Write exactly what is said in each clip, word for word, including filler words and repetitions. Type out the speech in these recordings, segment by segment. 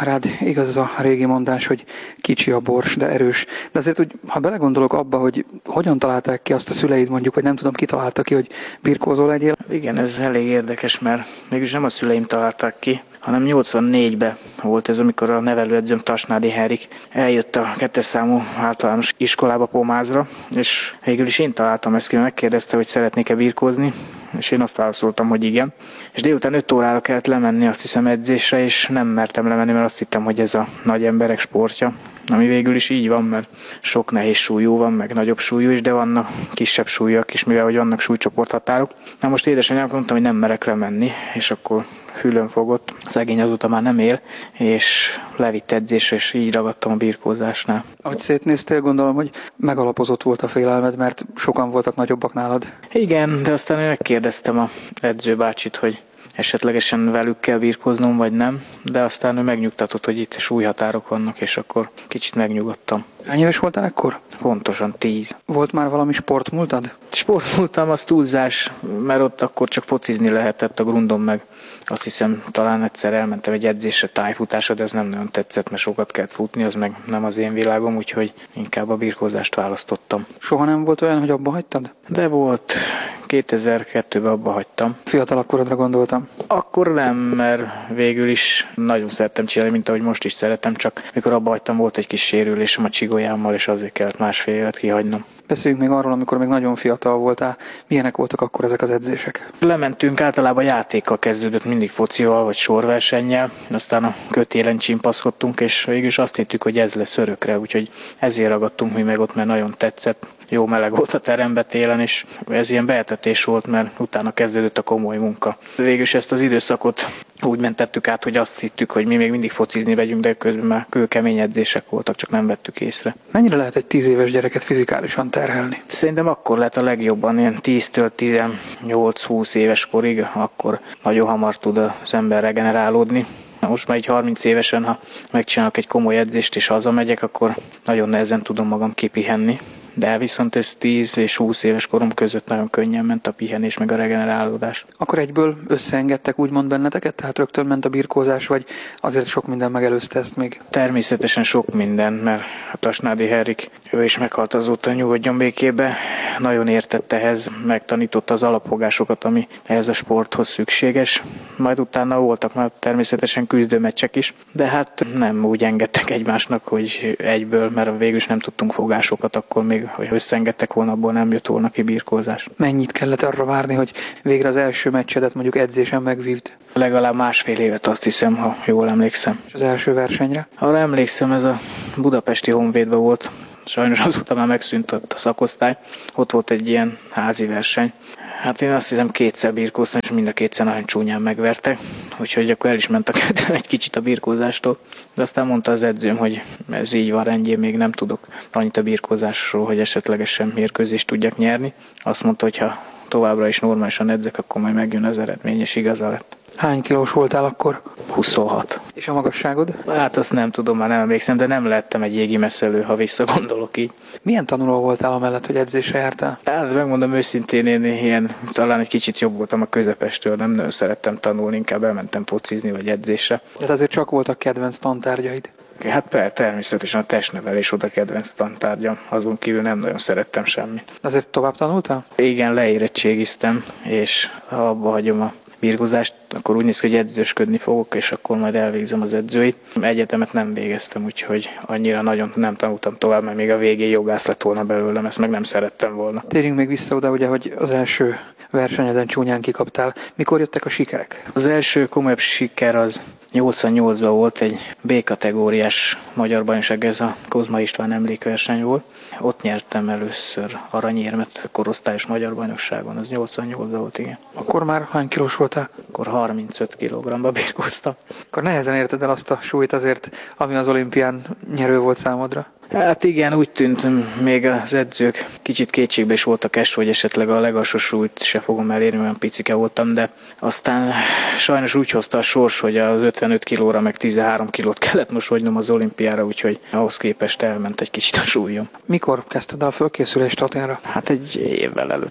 Rád igaz az a régi mondás, hogy kicsi a bors, de erős. De azért, hogy ha belegondolok abba, hogy hogyan találták ki azt a szüleid mondjuk, vagy nem tudom, ki találta ki, hogy birkózó legyél. Igen, ez elég érdekes, mert mégis nem a szüleim találták ki, hanem nyolcvannégyben volt ez, amikor a nevelőedzőm Tasnádi Henrik eljött a kettes számú általános iskolába Pomázra, és végül is én találtam ezt ki, megkérdezte, hogy szeretnék-e birkózni, és én azt válaszoltam, hogy igen. És délután öt órára kellett lemenni, azt hiszem, edzésre, és nem mertem lemenni, mert azt hittem, hogy ez a nagy emberek sportja. Ami végül is így van, mert sok nehéz súlyú van, meg nagyobb súlyú is, de vannak kisebb súlyok is, mivel hogy vannak súlycsoporthatárok. Na most édesanyámnak mondtam, hogy nem merek lemenni, és akkor fülön fogott. Szegény azóta már nem él, és levitt edzésre, és így ragadtam a birkózásnál. Ahogy szétnéztél, gondolom, hogy megalapozott volt a félelmed, mert sokan voltak nagyobbak nálad. Igen, de aztán megkérdeztem a edzőbácsit, hogy esetlegesen velük kell birkóznom, vagy nem, de aztán ő megnyugtatott, hogy itt súlyhatárok vannak, és akkor kicsit megnyugodtam. Hány éves voltál ekkor? Pontosan tíz. Volt már valami sportmúltad? Sportmúltam, az túlzás, mert ott akkor csak focizni lehetett a grundon, meg azt hiszem talán egyszer elmentem egy edzésre, tájfutásra, de ez nem nagyon tetszett, mert sokat kellett futni, az meg nem az én világom, úgyhogy inkább a birkózást választottam. Soha nem volt olyan, hogy abba hagytad? De volt. kétezer-kettőben abba hagytam. Fiatalabb korodra gondoltam. Akkor nem, mert végül is nagyon szerettem csinálni, mint ahogy most is szeretem, csak mikor abba hagytam, volt egy kis sérülésem a csigolyámmal, és azért kellett másfél évet kihagynom. Beszéljünk még arról, amikor még nagyon fiatal voltál. Milyenek voltak akkor ezek az edzések? Lementünk, általában játékkal kezdődött, mindig focival vagy sorversennyel, aztán a kötélen csimpaszkodtunk, és végül is azt hittük, hogy ez lesz örökre, úgyhogy ezért ragadtunk mi meg ott, mert nagyon tetszett. Jó meleg volt a terembe télen, és ez ilyen beetetés volt, mert utána kezdődött a komoly munka. Végül is ezt az időszakot úgy mentettük át, hogy azt hittük, hogy mi még mindig focizni vegyünk, de közben már kőkemény edzések voltak, csak nem vettük észre. Mennyire lehet egy tíz éves gyereket fizikálisan terhelni? Szerintem akkor lehet a legjobban, ilyen tíztől tizennyolc-húsz éves korig, akkor nagyon hamar tud az ember regenerálódni. Most már egy harminc évesen, ha megcsinálok egy komoly edzést és hazamegyek, akkor nagyon nehezen tudom magam kipihenni. De viszont ez tíz és húsz éves korom között nagyon könnyen ment a pihenés, meg a regenerálódás. Akkor egyből összeengedtek úgymond benneteket? Tehát rögtön ment a birkózás, vagy azért sok minden megelőzte ezt még? Természetesen sok minden, mert a Tasnádi Henrik, ő is meghalt azóta, nyugodjon békébe, nagyon értett ehhez, megtanította az alapfogásokat, ami ehhez a sporthoz szükséges. Majd utána voltak már természetesen küzdőmeccsek is, de hát nem úgy engedtek egymásnak, hogy egyből, mert végül is nem tudtunk fogásokat, akkor még hogy összeengedtek volna, abból nem jött volna ki birkózás. Mennyit kellett arra várni, hogy végre az első meccsedet mondjuk edzésen megvívd? Legalább másfél évet, azt hiszem, ha jól emlékszem. És az első versenyre? Arra emlékszem, ez a budapesti Honvédben volt. Sajnos azóta már megszűnt ott a szakosztály. Ott volt egy ilyen házi verseny. Hát én azt hiszem kétszer birkóztam, és mind a kétszer nagyon csúnyán megvertek. Úgyhogy akkor el is ment a kettő egy kicsit a birkózástól. De aztán mondta az edzőm, hogy ez így van rendjén, még nem tudok annyit a birkózásról, hogy esetlegesen mérkőzést tudjak nyerni. Azt mondta, hogy ha továbbra is normálisan edzek, akkor majd megjön az eredmény, és igaza lett. Hány kilós voltál akkor? huszonhat. És a magasságod? Hát azt nem tudom, már nem emlékszem, de nem lettem egy jégi messzelő, ha visszagondolok így. Milyen tanuló voltál amellett, hogy edzésre jártál? Hát megmondom őszintén, én ilyen, talán egy kicsit jobb voltam a közepestől, nem nagyon szerettem tanulni, inkább elmentem focizni vagy edzésre. De azért csak voltak kedvenc tantárgyaid. Hát persze, természetesen a testnevelés oda kedvenc tantárgyam, azon kívül nem nagyon szerettem semmit. Azért tovább tanultál? Igen, leérettségiztem, és ha abba hagyom a birkózást, akkor úgy néz ki, hogy edzősködni fogok, és akkor majd elvégzem az edzőit. Egyetemet nem végeztem, úgyhogy annyira nagyon nem tanultam tovább, mert még a végén jogász lett volna belőlem, ezt meg nem szerettem volna. Térjünk még vissza oda, ugye, hogy az első versenyeden csúnyán kikaptál. Mikor jöttek a sikerek? Az első komolyabb siker az nyolcvannyolcban volt egy B-kategóriás magyar bajnokság, ez a Kozma István emlékverseny volt. Ott nyertem először aranyérmet a korosztályos magyar bajnokságon, az nyolcvannyolcban volt, igen. Akkor már hány kilós voltál? Akkor harmincöt kilogramba birkóztam. Akkor nehezen érted el azt a súlyt azért, ami az olimpián nyerő volt számodra? Hát igen, úgy tűnt, még az edzők kicsit kétségbe is voltak esve, hogy esetleg a legalsó súlyt se fogom elérni, olyan picike voltam, de aztán sajnos úgy hozta a sors, hogy az ötvenöt kilóra meg tizenhárom kilót kellett mosolynom az olimpiára, úgyhogy ahhoz képest elment egy kicsit a súlyom. Mikor kezdted el a fölkészülést Athénra? Hát egy évvel előtte.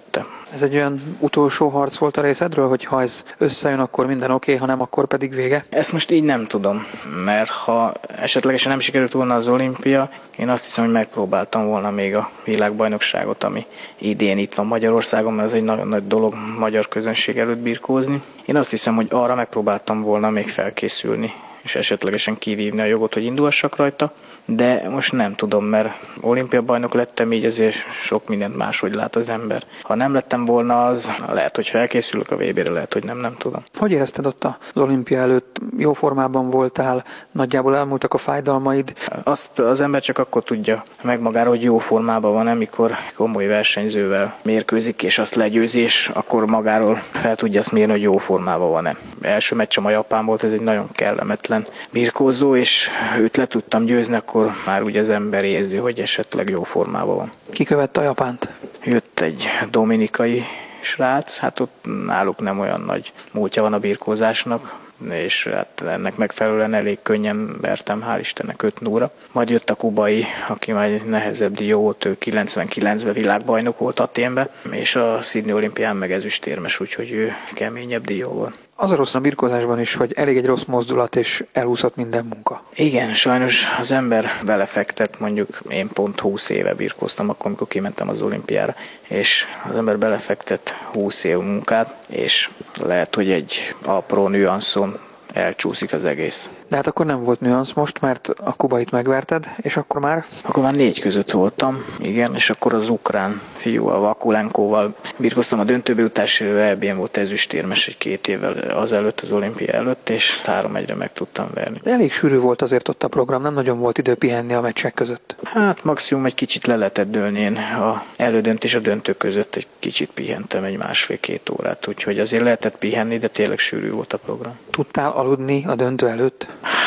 Ez egy olyan utolsó harc volt a részedről, hogy ha ez összejön, akkor minden oké, okay, ha nem, akkor pedig vége? Ezt most így nem tudom, mert ha esetlegesen nem sikerült volna az olimpia, én azt hiszem, hogy megpróbáltam volna még a világbajnokságot, ami idén itt van Magyarországon, mert ez egy nagyon nagy dolog magyar közönség előtt birkózni. Én azt hiszem, hogy arra megpróbáltam volna még felkészülni, és esetlegesen kivívni a jogot, hogy indulhassak rajta, de most nem tudom, mert olimpiabajnok lettem, így azért sok mindent máshogy lát az ember. Ha nem lettem volna az, lehet, hogy felkészülök a vé bére, lehet, hogy nem, nem tudom. Hogy érezted ott az olimpia előtt? Jó formában voltál, nagyjából elmúltak a fájdalmaid? Azt az ember csak akkor tudja meg magára, hogy jó formában van, amikor komoly versenyzővel mérkőzik, és azt legyőzi, és akkor magáról fel tudja azt mérni, hogy jó formában van-e. Első meccsem a Japán volt, ez egy nagyon kellemetlen birkózó, és őt le tudtam győzni, akkor már úgy az ember érzi, hogy esetleg jó formában van. Ki követte a Japánt? Jött egy dominikai srác, hát ott náluk nem olyan nagy múltja van a birkózásnak, és hát ennek megfelelően elég könnyen vertem, hál' Istennek öt nulla. Majd jött a kubai, aki már egy nehezebb dió volt, ő kilencvenkilencben világbajnok volt Athénben, és a Sydney olimpián meg ezüstérmes, úgyhogy ő keményebb dió volt. Az a rossz a birkózásban is, hogy elég egy rossz mozdulat, és elúszott minden munka. Igen, sajnos az ember belefektet, mondjuk én pont húsz éve birkóztam, akkor, amikor kimentem az olimpiára, és az ember belefektet húsz év munkát, és lehet, hogy egy apró nüanszon elcsúszik az egész. De hát akkor nem volt nüansz most, mert a kubait megverted, és akkor már? Akkor már négy között voltam, igen, és akkor az ukrán fiúval, Vakulenkóval birkoztam a döntőbe, utána é bén volt ezüstérmes egy két évvel azelőtt, az olimpia előtt, és három egyre meg tudtam verni. De elég sűrű volt azért ott a program, nem nagyon volt idő pihenni a meccsek között. Hát maximum egy kicsit le lehetett dőlni, én a elődönt és a döntő között egy kicsit pihentem, egy másfél-két órát, úgyhogy azért lehetett pihenni, de tényleg sűrű volt a program. Tudtál aludni a döntő előtt?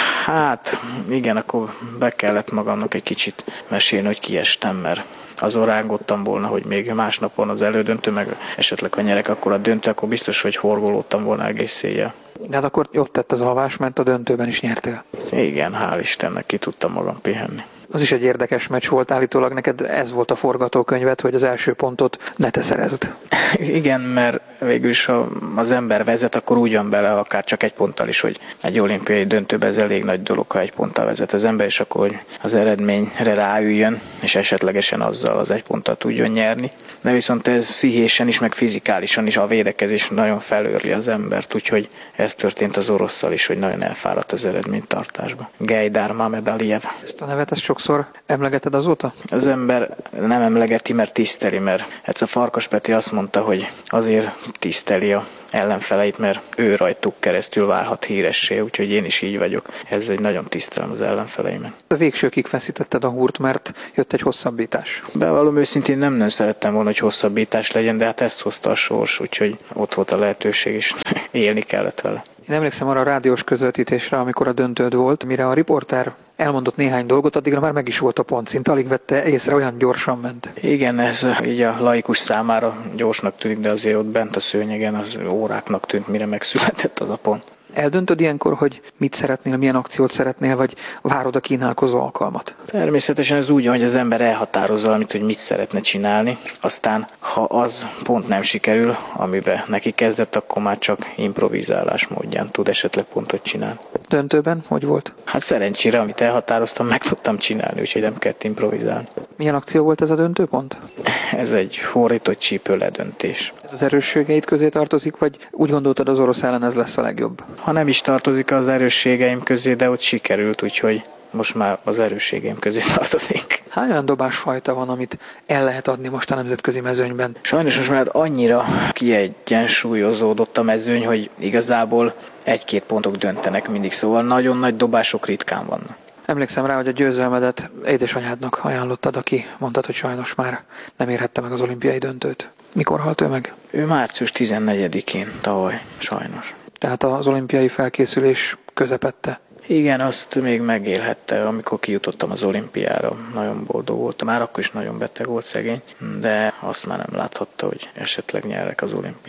Hát igen, akkor be kellett magamnak egy kicsit mesélni, hogy kiestem, mert azon rángottam volna, hogy még másnapon az elődöntő, meg esetleg ha nyerek akkor a döntő, akkor biztos, hogy horgolódtam volna egész éjjel. De hát akkor jobb tett az alvás, mert a döntőben is nyertél. Igen, hál' Istennek ki tudtam magam pihenni. Az is egy érdekes meccs volt, állítólag neked ez volt a forgatókönyved, hogy az első pontot ne te szerezd. Igen, mert végül is ha az ember vezet, akkor úgy van bele, akár csak egy ponttal is, hogy egy olimpiai döntőben ez elég nagy dolog, ha egy ponttal vezet az ember, és akkor hogy az eredményre ráüljön, és esetlegesen azzal az egy ponttal tudjon nyerni. De viszont ez pszichésen is, meg fizikálisan is a védekezés nagyon felőrli az embert, úgyhogy ez történt az orosszal is, hogy nagyon elfáradt az eredménytartásba. Gaidar Mamedaliev. Ezt a nevet ezt sokszor emlegeted azóta? Az ember nem emlegeti, mert tiszteli, mert egyszer Farkas Peti azt mondta, hogy azért tiszteli a ellenfeleit, mert ő rajtuk keresztül válhat híressé, úgyhogy én is így vagyok. Ez egy nagyon tisztelem az ellenfeleimet. A végsőkig feszítetted a húrt, mert jött egy hosszabbítás. Bevallom őszintén, nem nagyon szerettem volna, hogy hosszabbítás legyen, de hát ezt hozta a sors, úgyhogy ott volt a lehetőség, és élni kellett vele. Én emlékszem arra a rádiós közvetítésre, amikor a döntőd volt, mire a riporter elmondott néhány dolgot, addigra már meg is volt a pontszint, alig vette észre, olyan gyorsan ment. Igen, ez így a laikus számára gyorsnak tűnik, de azért ott bent a szőnyegen az óráknak tűnt, mire megszületett az a pont. Eldöntöd ilyenkor, hogy mit szeretnél, milyen akciót szeretnél, vagy várod a kínálkozó alkalmat? Természetesen ez úgy van, hogy az ember elhatározza valamit, hogy mit szeretne csinálni. Aztán, ha az pont nem sikerül, amiben neki kezdett, akkor már csak improvizálás módján tud esetleg pontot csinálni. Döntőben hogy volt? Hát szerencsére, amit elhatároztam, meg tudtam csinálni, úgyhogy nem kellett improvizálni. Milyen akció volt ez a döntőpont? Ez egy fordított csípő ledöntés. Ez az erősségeid közé tartozik, vagy úgy gondoltad az orosz ellen ez lesz a legjobb? Ha nem is tartozik az erősségeim közé, de ott sikerült, úgyhogy most már az erősségeim közé tartozik. Hány olyan dobásfajta van, amit el lehet adni most a nemzetközi mezőnyben? Sajnos most már annyira kiegyensúlyozódott a mezőny, hogy igazából egy-két pontok döntenek mindig, szóval nagyon nagy dobások ritkán vannak. Emlékszem rá, hogy a győzelmedet édesanyádnak ajánlottad, aki mondtad, hogy sajnos már nem érhette meg az olimpiai döntőt. Mikor halt ő meg? Ő március tizennegyedikén tavaly, sajnos. Tehát az olimpiai felkészülés közepette. Igen, azt még megélhette, amikor kijutottam az olimpiára. Nagyon boldog volt. Már akkor is nagyon beteg volt szegény, de azt már nem láthatta, hogy esetleg nyerek az olimpián.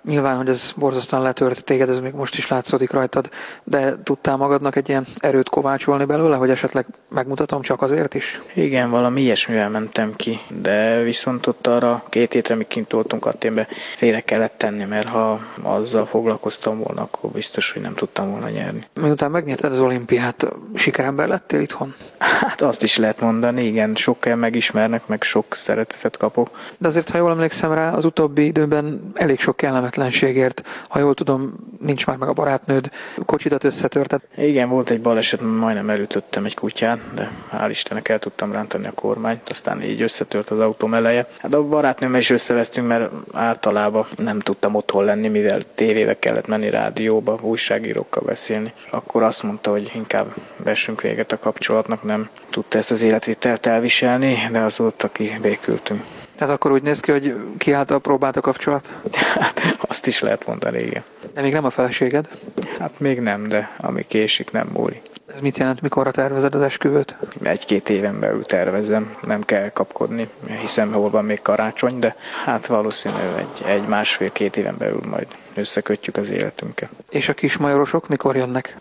Nyilván, hogy ez borzasztóan letört téged, ez még most is látszódik rajtad, de tudtál magadnak egy ilyen erőt kovácsolni belőle, hogy esetleg megmutatom csak azért is? Igen, valami ilyesmivel mentem ki, de viszont ott arra két hétre, amíg kint voltunk Athénbe, félre kellett tenni, mert ha azzal foglalkoztam volna, akkor biztos, hogy nem tudtam volna nyerni. Miután megnyerted az olimpiát, sikerember lettél itthon? Hát azt is lehet mondani, igen, sok el megismernek, meg sok szeretetet kapok. De azért, ha jól emlékszem rá, az utóbbi időben elég sok kellemetlenségért, ha jól tudom, nincs már meg a barátnőd, kocsidat összetörted. Igen, volt egy baleset, majdnem elütöttem egy kutyát, de hál' Istennek el tudtam rántani a kormányt, aztán így összetört az autóm eleje. Hát a barátnőmmel is összevesztünk, mert általában nem tudtam otthon lenni, mivel tévébe kellett menni, rádióba, újságírókkal beszélni. Akkor azt mondta, hogy inkább vessünk véget a kapcsolatnak, nem tudta ezt az életvitelt elviselni, de azóta kibékültünk. Tehát akkor úgy néz ki, hogy ki által próbált a kapcsolat? Hát azt is lehet mondani, igen. De még nem a feleséged? Hát még nem, de ami késik, nem múlik. Ez mit jelent, mikorra tervezed az esküvőt? Egy-két éven belül tervezem, nem kell kapkodni, hiszem, hol van még karácsony, de hát valószínű egy, egy másfél-két éven belül majd összekötjük az életünket. És a kismajorosok mikor jönnek?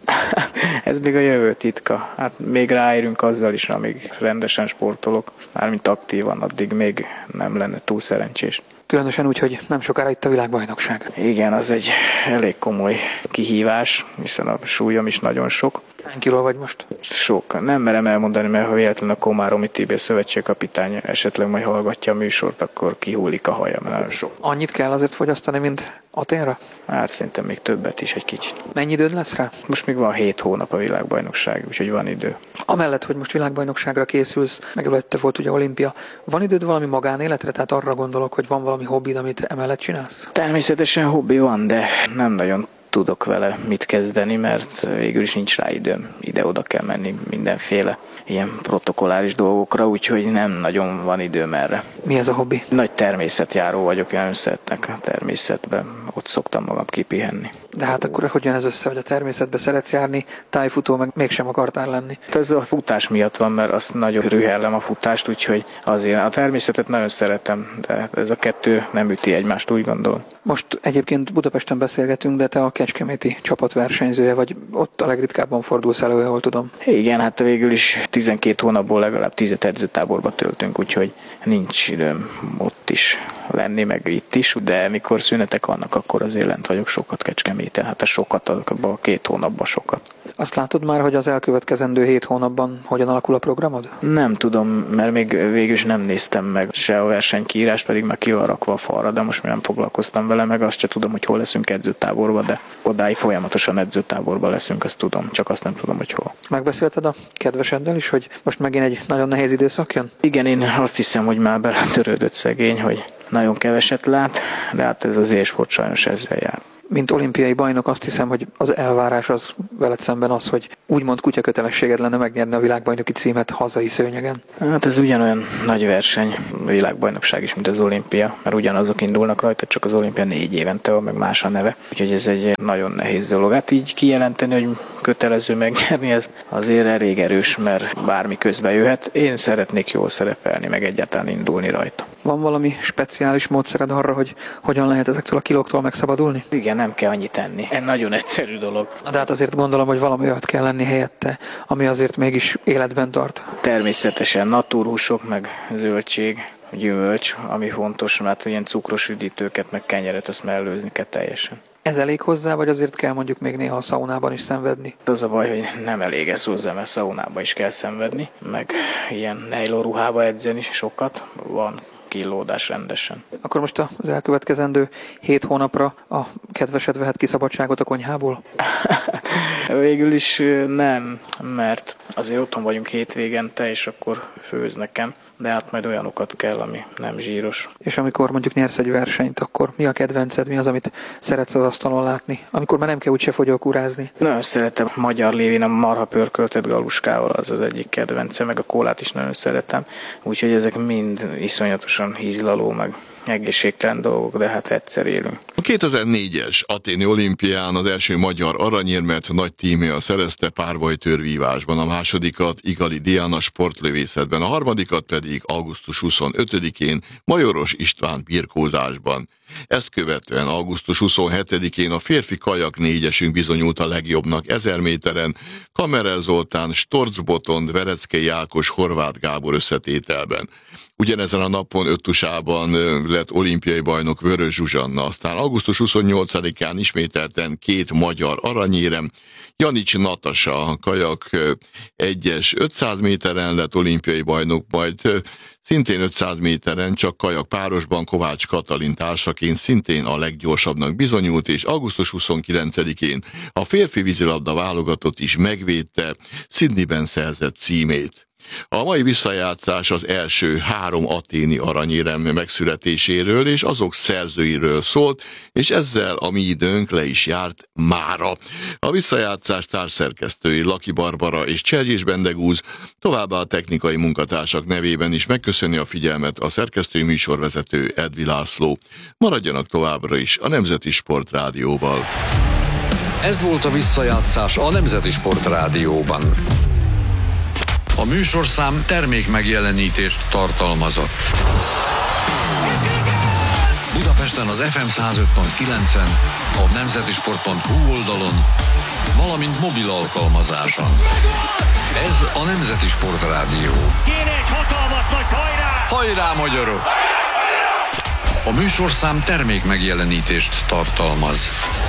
Ez még a jövő titka. Hát még ráérünk azzal is, amíg rendesen sportolok, mármint aktívan, addig még nem lenne túl szerencsés. Különösen úgy, hogy nem sokára itt a világbajnokság. Igen, az egy elég komoly kihívás, hiszen a súlyom is nagyon sok. Hány kiló vagy most? Sok. Nem merem elmondani, mert ha véletlenül a Komáromi Tibér szövetségkapitány esetleg majd hallgatja a műsort, akkor kihullik a hajam, nagyon sok. Annyit kell azért fogyasztani, mint Athénra? Hát szerintem még többet is egy kicsit. Mennyi időd lesz rá? Most még van hét hónap a világbajnokság, úgyhogy van idő. Amellett, hogy most világbajnokságra készülsz, meg előtte volt ugye olimpia, van időd valami magánéletre? Tehát arra gondolok, hogy van valami hobbid, amit emellett csinálsz? Természetesen hobbi van, de nem nagyon tudok vele mit kezdeni, mert végül is nincs rá időm. Ide-oda kell menni mindenféle ilyen protokolláris dolgokra, úgyhogy nem nagyon van időm erre. Mi ez a hobbi? Nagy természetjáró vagyok, én nagyon szeretnek a természetben, ott szoktam magam kipihenni. De hát akkor hogy jön ez össze, hogy a természetbe szeretsz járni, tájfutó meg mégsem akartál lenni? Ez a futás miatt van, mert azt nagyon rühellem a futást, úgyhogy azért a természetet nagyon szeretem, de ez a kettő nem üti egymást, úgy gondolom. Most egyébként Budapesten beszélgetünk, de te a kecskeméti csapatversenyzője vagy, ott a legritkábban fordulsz elő, ahol tudom. Igen, hát végül is tizenkét hónapból legalább tíz edzőtáborba töltünk, úgyhogy nincs időm ott is lenni, meg itt is, de mikor szünetek vannak, akkor azért lent vagyok sokat Kecskeméten, hát ez sokat, abban a két hónapban sokat. Azt látod már, hogy az elkövetkezendő hét hónapban hogyan alakul a programod? Nem tudom, mert még végül is nem néztem meg se a versenykiírás, pedig már ki van rakva a falra, de most még nem foglalkoztam vele, meg azt se tudom, hogy hol leszünk edzőtáborban, de odáig folyamatosan edzőtáborban leszünk, azt tudom, csak azt nem tudom, hogy hol. Megbeszélted a kedveseddel is, hogy most megint egy nagyon nehéz időszak jön? Igen, én azt hiszem, hogy már beletörődött szegény, hogy nagyon keveset lát, de hát ez az élsport sajnos ezzel jár. Mint olimpiai bajnok azt hiszem, hogy az elvárás az veled szemben az, hogy úgymond kutyakötelességed lenne megnyerni a világbajnoki címet hazai szőnyegen. Hát ez ugyanolyan nagy verseny, világbajnokság is, mint az olimpia, mert ugyanazok indulnak rajta, csak az olimpia négy évente van, meg más a neve. Úgyhogy ez egy nagyon nehéz dolog. Hát így kijelenteni, hogy kötelező megnyerni, ez azért elég erős, mert bármi közbe jöhet. Én szeretnék jól szerepelni, meg egyáltalán indulni rajta. Van valami speciális módszered arra, hogy hogyan lehet ezektől a kilóktól megszabadulni? Igen, nem kell annyit tenni. Ez nagyon egyszerű dolog. De hát azért gondolom, hogy valami olyat kell lenni helyette, ami azért mégis életben tart. Természetesen natúrhúsok, meg zöldség, gyümölcs, ami fontos, mert ilyen cukros üdítőket, meg kenyeret, azt mellőzni kell teljesen. Ez elég hozzá, vagy azért kell mondjuk még néha a szaunában is szenvedni? Az a baj, hogy nem elég ez hozzá, mert szaunában is kell szenvedni, meg ilyen nejlon ruhába edzeni sokat, van kínlódás rendesen. Akkor most az elkövetkezendő hét hónapra a kedvesed vehet ki szabadságot a konyhából? Végül is nem, mert azért otthon vagyunk hétvégente, és akkor főz nekem, de hát majd olyanokat kell, ami nem zsíros. És amikor mondjuk nyersz egy versenyt, akkor mi a kedvenced, mi az, amit szeretsz az asztalon látni? Amikor már nem kell úgyse fogyókúrázni. Nagyon szeretem Magyar Lévin a marha pörköltet galuskával, az az egyik kedvence, meg a kólát is nagyon szeretem, úgyhogy ezek mind iszonyatosan hízlaló, meg egészségtelen dolgok, de hát egyszer élünk. kétezer-négyes athéni olimpián az első magyar aranyérmet nagy tímea szerezte párbajtőrvívásban, a másodikat Igali Diana sportlövészetben, a harmadikat pedig augusztus huszonötödikén Majoros István birkózásban. Ezt követően augusztus huszonhetedikén a férfi kajak négyesünk bizonyult a legjobbnak ezer méteren, Kamerel Zoltán, Storc Botond, Vereckei Ákos, Horváth Gábor összetételben. Ugyanezen a napon öttusában lett olimpiai bajnok Vörös Zsuzsanna, aztán augusztus huszonnyolcadikán ismételten két magyar aranyérem, Janics Natasa, a kajak egyes ötszáz méteren lett olimpiai bajnok, majd szintén ötszáz méteren, csak kajak párosban Kovács Katalin társaként szintén a leggyorsabbnak bizonyult, és augusztus huszonkilencedikén a férfi vízilabda válogatott is megvédte Sydneyben szerzett címét. A mai visszajátszás az első három athéni aranyérem megszületéséről és azok szerzőiről szólt, és ezzel a mi időnk le is járt mára. A visszajátszás társszerkesztői Laki Barbara és Cserjés Bendegúz, továbbá a technikai munkatársak nevében is megköszöni a figyelmet a szerkesztői műsorvezető Edvi László. Maradjanak továbbra is a Nemzeti Sport Rádióval. Ez volt a visszajátszás a Nemzeti Sport Rádióban. A műsorszám termék megjelenítést tartalmazott. Budapesten az ef em száz öt pont kilencen, a nemzetisport pont hu oldalon, valamint mobil alkalmazáson. Ez a Nemzeti Sport Rádió. Kéne egy hatalmas nagy hajrá! Hajrá, magyarok! A műsorszám termék megjelenítést tartalmaz.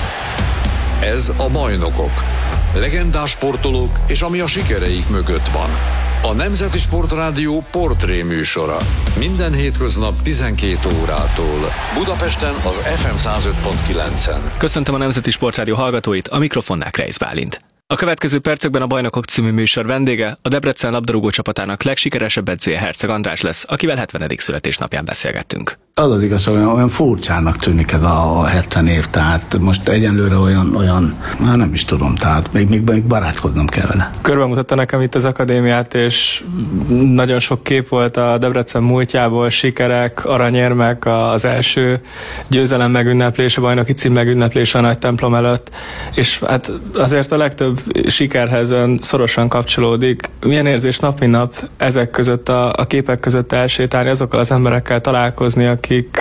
Ez a Bajnokok. Legendás sportolók és ami a sikereik mögött van. A Nemzeti Sport Rádió portré műsora. Minden hétköznap tizenkét órától. Budapesten az ef em száz öt pont kilencen. Köszöntöm a Nemzeti Sport Rádió hallgatóit, a mikrofonnál Kreisz Bálint. A következő percekben a Bajnokok című műsor vendége a Debrecen labdarúgó csapatának legsikeresebb edzője Herceg András lesz, akivel hetvenedik születésnapján beszélgettünk. Az az igaz, olyan, olyan furcsának tűnik ez a hetven év, tehát most egyenlőre olyan, olyan már nem is tudom, tehát még, még, még barátkoznom kell vele. Körbe nekem itt az akadémiát, és nagyon sok kép volt a Debrecen múltjából, sikerek, aranyérmek, az első győzelem megünneplése, bajnoki cím megünneplése a nagy templom előtt, és hát azért a legtöbb sikerhez ön szorosan kapcsolódik. Milyen érzés nap mint nap ezek között, a, a képek között elsétálni, azokkal az emberekkel találkozni, akik,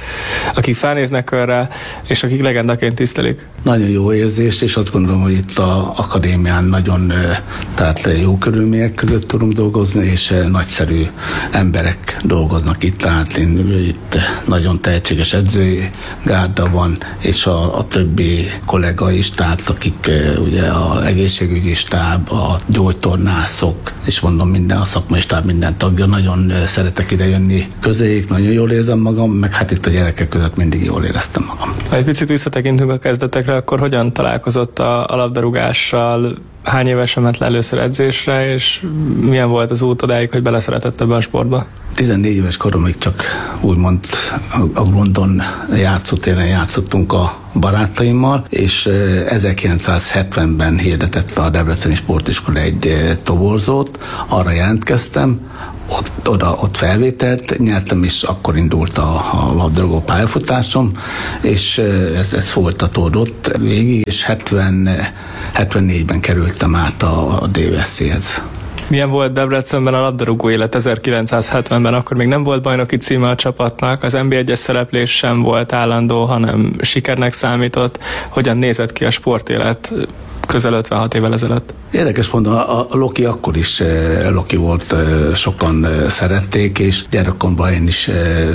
akik felnéznek önre, és akik legendaként tisztelik? Nagyon jó érzés, és azt gondolom, hogy itt az akadémián nagyon tehát jó körülmények között tudunk dolgozni, és nagyszerű emberek dolgoznak itt, tehát én, itt nagyon tehetséges edzői gárda van, és a, a többi kollega is, tehát akik ugye a egészségügyi stáb, a gyógytornászok, és mondom minden, a szakmai stáb minden tagja, nagyon szeretek ide jönni közéjük, nagyon jól érzem magam, meg hát itt a gyerekek között mindig jól éreztem magam. Ha egy picit visszatekintünk a kezdetekre, akkor hogyan találkozott a, a labdarúgással? Hány évesen ment le először edzésre, és milyen volt az út odáig, hogy beleszeretett ebbe a sportba? tizennégy éves koromig csak úgymond a Grundon játszótéren játszottunk a barátaimmal, és ezerkilencszázhetvenben hirdetett a Debreceni Sportiskola egy toborzót, arra jelentkeztem, ott, oda, ott felvételt nyertem, és akkor indult a, a labdarúgó pályafutásom, és ez, ez folytatódott végig, és hetven, hetvennégyben kerültem át a, a dé vé es cé-hez. Milyen volt Debrecenben a labdarúgó élet ezerkilencszázhetvenben? Akkor még nem volt bajnoki címe a csapatnak, az en bé egyes szereplés sem volt állandó, hanem sikernek számított. Hogyan nézett ki a sportélet közel ötvenhat évvel ezelőtt? Érdekes mondani, a Loki akkor is Loki volt, sokan szerették, és gyerekkoromban én is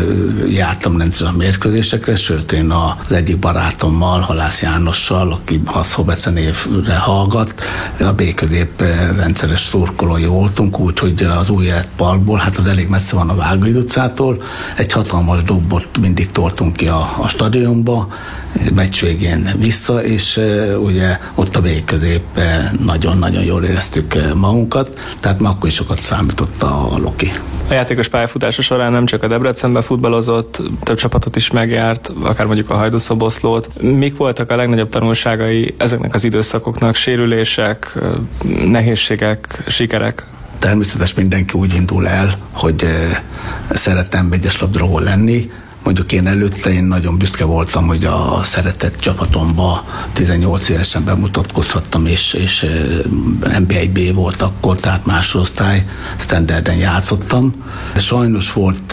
jártam rendszeresen a mérkőzésekre, sőt én az egyik barátommal, Halász Jánossal, aki Hasszó-Bece névre hallgat, a B-közép rendszeres szurkolói voltunk, úgyhogy az Új Élet Parkból, hát az elég messze van a Vágai utcától, egy hatalmas dobbot mindig toltunk ki a, a stadionba, meccs végén vissza, és ugye ott a B-közép nagyon-nagyon jól éreztük magunkat, tehát már akkor is sokat számított a Loki. A játékos pályafutása során nem csak a Debrecenben futballozott, több csapatot is megjárt, akár mondjuk a Hajdú-Szoboszlót. Mik voltak a legnagyobb tanulságai ezeknek az időszakoknak? Sérülések, nehézségek, sikerek? Természetesen mindenki úgy indul el, hogy szeretne egyes labdarúgó lenni. mondjuk én előtte én nagyon büszke voltam, hogy a szeretett csapatomba tizennyolc évesen bemutatkozhattam, és, és en bé egy bé volt akkor, tehát másodosztály standarden játszottam. Sajnos volt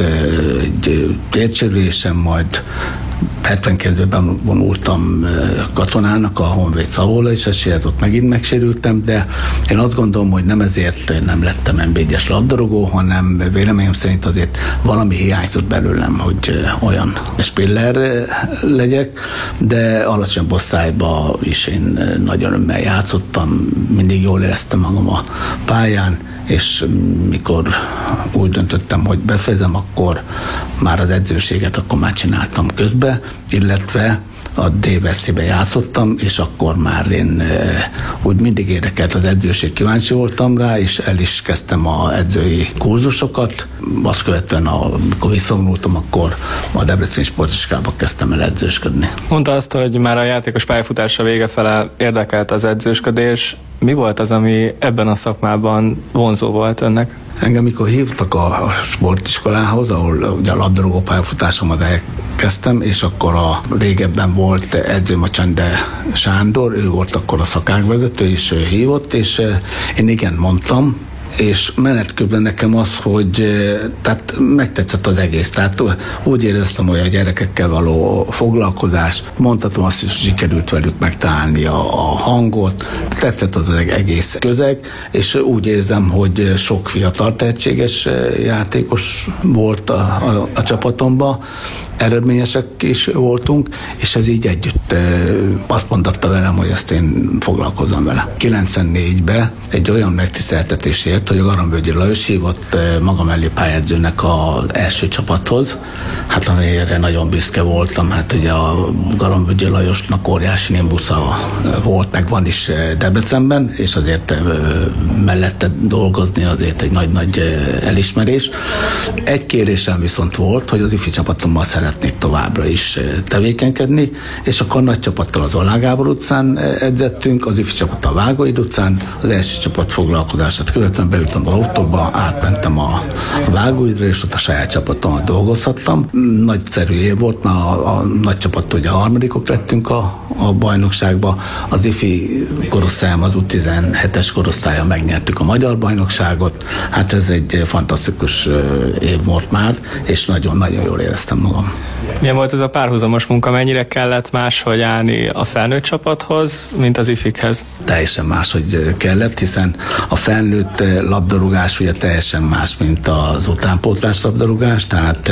egy térsérülésem, majd hetvenkettőben vonultam katonának a Honvéd Szavola, és esélyez ott megint megsérültem, de én azt gondolom, hogy nem ezért nem lettem en bé egyes labdarúgó, hanem véleményem szerint azért valami hiányzott belőlem, hogy olyan spiller legyek, de alacsony osztályban is én nagyon örömmel játszottam, mindig jól éreztem magam a pályán, és mikor úgy döntöttem, hogy befejezem, akkor már az edzőséget akkor már csináltam közbe, illetve a dé vé es cé-be játszottam, és akkor már én úgy mindig érdekelt az edzőség, kíváncsi voltam rá, és el is kezdtem az edzői kurzusokat. Azt követően, amikor visszavonultam, akkor a Debreceni Sportiskába kezdtem el edzősködni. Mondta azt, hogy már a játékos pályafutása vége fele érdekelt az edzősködés. Mi volt az, ami ebben a szakmában vonzó volt önnek? Engem mikor hívtak a sportiskolához, ahol ugye a labdarúgó pályafutásomat elkezdtem, és akkor a régebben volt edzőm a Csende Sándor, ő volt akkor a szakágvezető, és ő hívott, és én igen mondtam, és menet közben nekem az, hogy tehát megtetszett az egész. Tehát úgy éreztem, hogy a gyerekekkel való foglalkozás, mondhatom azt is, hogy sikerült velük megtalálni a, a hangot, tetszett az egész közeg, és úgy érzem, hogy sok fiatal tehetséges játékos volt a, a, a csapatomban, eredményesek is voltunk, és ez így együtt azt mondatta velem, hogy ezt én foglalkozom vele. kilencvennégyben egy olyan megtiszteltetésért, hogy a Garambölgyi Lajos hívott maga mellé pályázőnek az első csapathoz. Hát amelyre nagyon büszke voltam, hát ugye a Garambölgyi Lajosnak óriási nimbusza volt, meg van is Debrecenben, és azért mellette dolgozni azért egy nagy-nagy elismerés. Egy kérésem viszont volt, hogy az ifi csapatommal szeretnék továbbra is tevékenykedni, és akkor nagy csapattal az Ollán Gábor utcán edzettünk, az ifi csapattal a Vágóid utcán, az első csapat foglalkozását követően beültem a autóba, átmentem a Vágóidra, és ott a saját csapatommal dolgozhattam. Nagyszerű év volt, mert a, a nagy csapat, ugye a harmadikok lettünk a, a bajnokságba, az ifi korosztályom, az u tizenhetes korosztálya megnyertük a magyar bajnokságot, hát ez egy fantasztikus év volt már, és nagyon-nagyon jól éreztem magam. Milyen volt ez a párhuzamos munka, mennyire kellett máshogy állni a felnőtt csapathoz, mint az ifikhez? Teljesen máshogy kellett, hiszen a felnőtt labdarúgás ugye teljesen más, mint az utánpótlás labdarúgás, tehát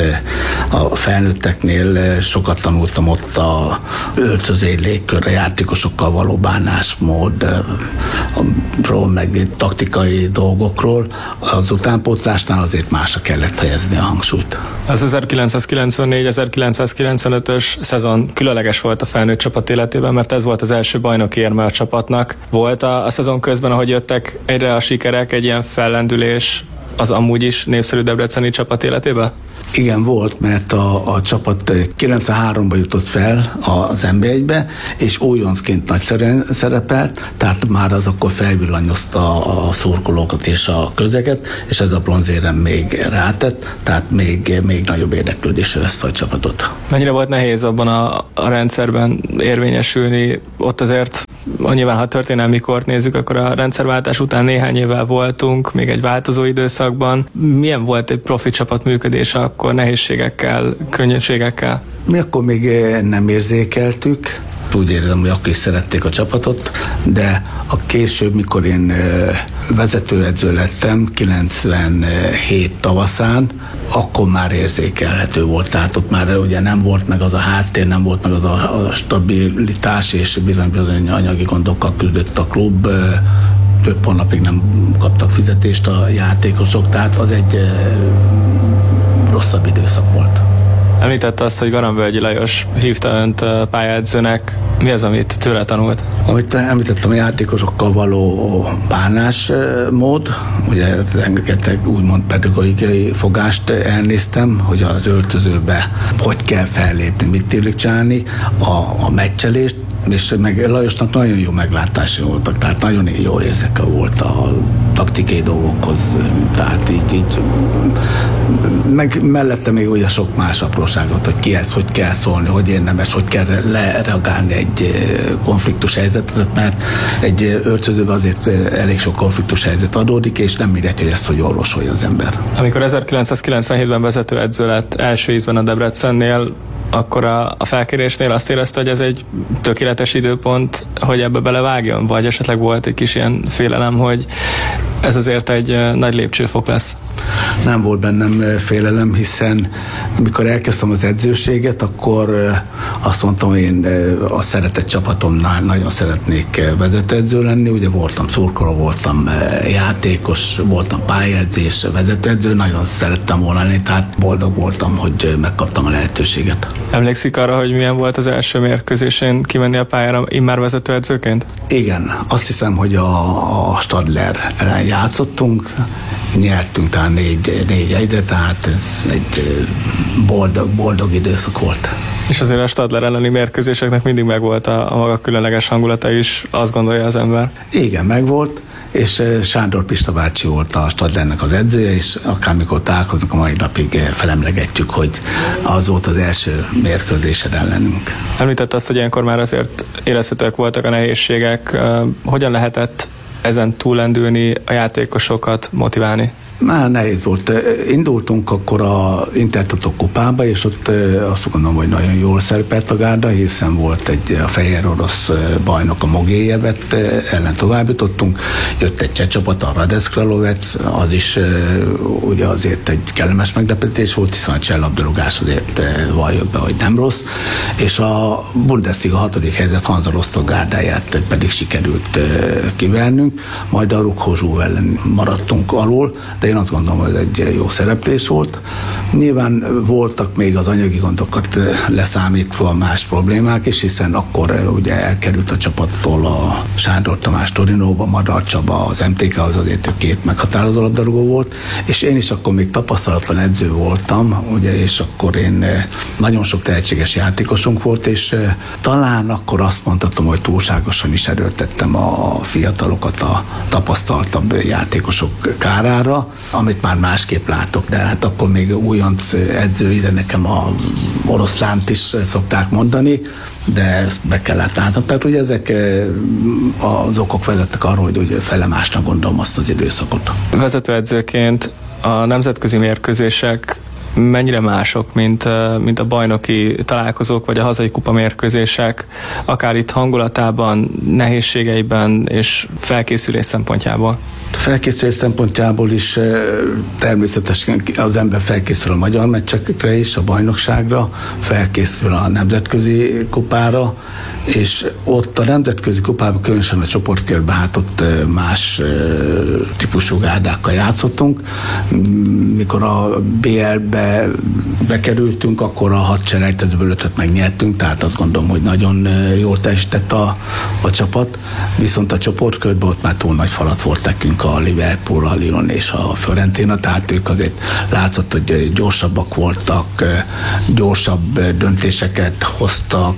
a felnőtteknél sokat tanultam ott a öltözék légkör, a játékosokkal való bánásmódról, meg taktikai dolgokról. Az utánpótlásnál azért másra kellett helyezni a hangsúlyt. Az ezerkilencszázkilencvennégy ezerkilencszázkilencvenötös szezon különleges volt a felnőtt csapat életében, mert ez volt az első bajnoki érme a csapatnak. Volt a, a szezon közben, ahogy jöttek egyre a sikerek, egy ilyen fellendülés az amúgy is népszerű debreceni csapat életében? Igen, volt, mert a, a csapat kilencvenháromban jutott fel az en bé egybe, és újoncként nagyszerűen szerepelt, tehát már az akkor felvillanyozta a szurkolókat és a közeget, és ez a bronzérem még rátett, tehát még, még nagyobb érdeklődésre vesz a csapatot. Mennyire volt nehéz abban a, a rendszerben érvényesülni? Ott azért, nyilván ha történelmi kort nézzük, akkor a rendszerváltás után néhány évvel voltunk, még egy változó időszakban. Milyen volt egy profi csapat működése akkor nehézségekkel, könnyűségekkel? Mi akkor még nem érzékeltük. Úgy érzem, hogy akkor is szerették a csapatot, de a később, mikor én vezetőedző lettem, kilencvenhét tavaszán, akkor már érzékelhető volt. Tehát ott már ugye nem volt meg az a háttér, nem volt meg az a stabilitás, és bizony-bizony anyagi gondokkal küzdött a klub. Több hónapig nem kaptak fizetést a játékosok, tehát az egy rosszabb időszak volt. Említette azt, hogy Garambölgyi Lajos hívta önt pályaedzőnek. Mi az, amit tőle tanult? Amit említettem, a játékosokkal való bánásmód, ugye rengeteg úgymond pedagógiai fogást elnéztem, hogy az öltözőbe hogy kell fellépni, mit illik csinálni, a, a meccselést, és meg Lajosnak nagyon jó meglátása voltak, tehát nagyon jó érzeke volt a taktikai dolgokhoz, tehát így, így meg mellette még ugye sok más apróságot, hogy kihez, hogy kell szólni, hogy érdemes, hogy kell lereagálni egy konfliktus helyzetet, mert egy öltözőben azért elég sok konfliktus helyzet adódik, és nem mindegy, hogy ezt hogy orvosolja az ember. Amikor ezerkilencszázkilencvenhétben vezetőedző lett első ízben a Debrecennél, akkor a, a felkérésnél azt érezte, hogy ez egy tökéletes időpont, hogy ebbe belevágjon, vagy esetleg volt egy kis ilyen félelem, hogy ez azért egy nagy lépcsőfok lesz? Nem volt bennem félelem, hiszen mikor elkezdtem az edzőséget, akkor azt mondtam, hogy én a szeretett csapatomnál nagyon szeretnék vezetőedző lenni. Ugye voltam szurkoló, voltam játékos, voltam pályaedzés, vezetőedző, nagyon szerettem volna lenni, tehát boldog voltam, hogy megkaptam a lehetőséget. Emlékszik arra, hogy milyen volt az első mérkőzésén kimenni a pályára immár vezetőedzőként? Igen, azt hiszem, hogy a, a Stadler ellen játszottunk, nyertünk talán négy, négy egyre, tehát ez egy boldog, boldog időszak volt. És azért a Stadler elleni mérkőzéseknek mindig megvolt a, a maga különleges hangulata is, azt gondolja az ember. Igen, megvolt, és Sándor Pista bácsi volt a Stadlernek az edzője, és akármikor találkozunk, a mai napig felemlegetjük, hogy az volt az első mérkőzésed ellenünk. Említett azt, hogy ilyenkor már azért érezhetőek voltak a nehézségek. Hogyan lehetett ezen túllendülni, a játékosokat motiválni? Már nehéz volt. Indultunk akkor a Intertoto kupába, és ott azt gondolom, hogy nagyon jól szerepelt a gárda, hiszen volt egy a fehér orosz bajnok, a Mogiljevet ellen tovább jutottunk. Jött egy cseh csapat, a Radec Kralovec, az is ugye azért egy kellemes meglepetés volt, hiszen a cseh labdarúgás azért valljuk be, hogy nem rossz, és a Bundesliga hatodik helyzet Hansa Rostock gárdáját pedig sikerült kivernünk, majd a Rukhozsú ellen maradtunk alul, de én azt gondolom, hogy ez egy jó szereplés volt. Nyilván voltak még az anyagi gondokat leszámítva más problémák is, hiszen akkor ugye elkerült a csapattól a Sándor Tamás Torinóba, Madar Csaba az em té ká-hoz, azért ő két meghatározó labdarúgó volt, és én is akkor még tapasztalatlan edző voltam, ugye, és akkor én nagyon sok tehetséges játékosunk volt, és talán akkor azt mondhatom, hogy túlságosan is erőltettem a fiatalokat a tapasztaltabb játékosok kárára, amit már másképp látok, de hát akkor még újonc edző, ide nekem a oroszlánt is szokták mondani, de ezt be kellett látnom. Tehát ugye ezek az okok vezettek arra, hogy ugye felemásnak gondolom azt az időszakot. Vezetőedzőként a nemzetközi mérkőzések mennyire mások, mint, mint a bajnoki találkozók, vagy a hazai kupamérkőzések, akár itt hangulatában, nehézségeiben és felkészülés szempontjából? A felkészülés szempontjából is természetesen az ember felkészül a magyar meccsekre is, a bajnokságra, felkészül a nemzetközi kupára, és ott a nemzetközi kupában, különösen a csoportkörben, hát ott más típusú gárdákkal játszottunk. Mikor a bé el-be bekerültünk, akkor a hat selejtezőből ötöt megnyertünk, tehát azt gondolom, hogy nagyon jól teljesített a, a csapat, viszont a csoportkörben ott már túl nagy falat volt nekünk a Liverpool, a Lyon és a Fiorentina, tehát ők azért látszott, hogy gyorsabbak voltak, gyorsabb döntéseket hoztak,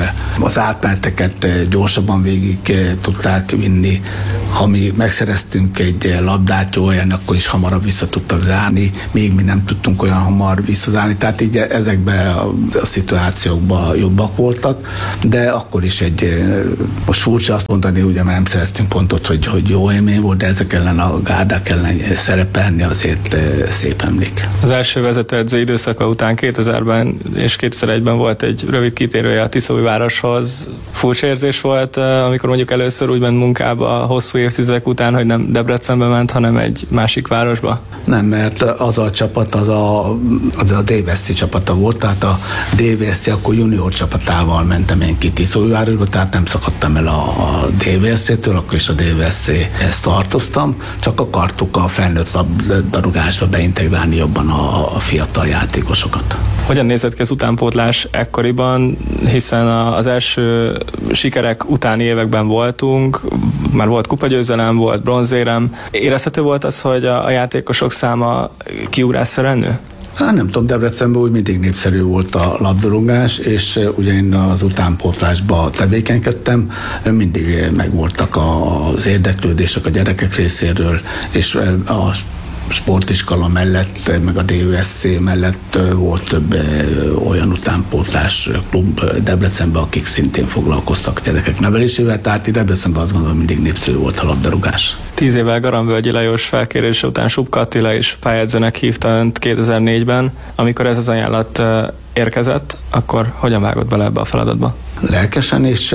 az átmeneteket gyorsabban végig tudták vinni. Ha mi megszereztünk egy labdát jó olyan, akkor is hamarabb vissza tudtak zárni, még mi nem tudtunk olyan hamar visszazárni, tehát így ezekben a, a szituációkban jobbak voltak, de akkor is egy, most furcsa azt mondani, ugye, mert nem szereztünk pontot, hogy, hogy jó élmény volt, de ezek ellen a gárdák ellen szerepelni azért szép emlék. Az első vezetőedző időszaka után kétezerben és kétezer-egyben volt egy rövid kitérője a Tiszaújvároshoz. Furcsa érzés volt, amikor mondjuk először úgy ment munkába a hosszú évtizedek után, hogy nem Debrecenbe ment, hanem egy másik városba? Nem, mert az a csapat, az a, az a dé vé es cé csapata volt, tehát a dé vé es cé akkor junior csapatával mentem én ki Tiszaújvárosba, tehát nem szakadtam el a, a dé vé es cé-től, akkor is a dé vé es cé-hez tartoztam, csak akartuk a felnőtt labdarúgásba beintegrálni jobban a, a fiatal játékosokat. Hogyan nézett ki az utánpótlás ekkoriban, hiszen az első sikerek utáni években voltunk, már volt kupagyőzelem, volt bronzérem. Érezhető volt az, hogy a, a játékosok száma kiugrásszerűen nő? Hát nem tudom, Debrecenben úgy mindig népszerű volt a labdarúgás, és ugye én az utánpótlásba tevékenykedtem, mindig megvoltak az érdeklődések a gyerekek részéről, és a sportiskola mellett, meg a dé u es cé mellett volt több olyan utánpótlás klub Debrecenben, akik szintén foglalkoztak gyerekek nevelésével, tehát Debrecenben azt gondolom mindig népszerű volt a labdarúgás. Tíz évvel Garambölgyi Lajos felkérése után Subka Attila is pályázónak hívta önt kétezer-négyben. Amikor ez az ajánlat érkezett, akkor hogyan vágott bele ebbe a feladatba? Lelkesen, és